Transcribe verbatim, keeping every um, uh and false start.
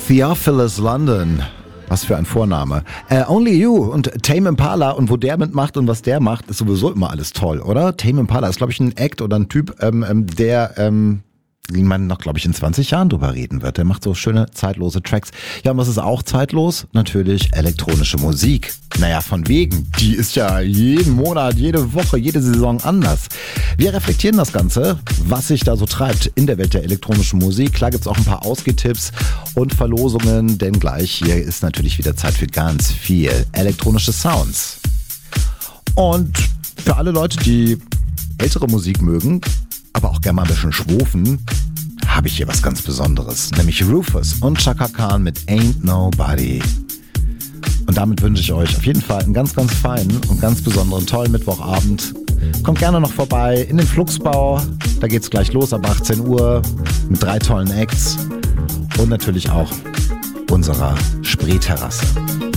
Theophilus London. Was für ein Vorname. Uh, Only You und Tame Impala und wo der mitmacht und was der macht, ist sowieso immer alles toll, oder? Tame Impala ist, glaube ich, ein Act oder ein Typ, ähm, ähm, der, ähm, wie man noch, glaube ich, in zwanzig Jahren drüber reden wird. Der macht so schöne, zeitlose Tracks. Ja, und was ist auch zeitlos? Natürlich elektronische Musik. Naja, von wegen. Die ist ja jeden Monat, jede Woche, jede Saison anders. Wir reflektieren das Ganze, was sich da so treibt in der Welt der elektronischen Musik. Klar gibt's auch ein paar Ausgehtipps und Verlosungen, denn gleich hier ist natürlich wieder Zeit für ganz viel elektronische Sounds. Und für alle Leute, die ältere Musik mögen, aber auch gerne mal ein bisschen schwofen, habe ich hier was ganz Besonderes, nämlich Rufus und Chaka Khan mit Ain't Nobody. Und damit wünsche ich euch auf jeden Fall einen ganz, ganz feinen und ganz besonderen, tollen Mittwochabend. Kommt gerne noch vorbei in den Fluxbau, da geht's gleich los ab achtzehn Uhr mit drei tollen Acts und natürlich auch unserer Spreeterrasse.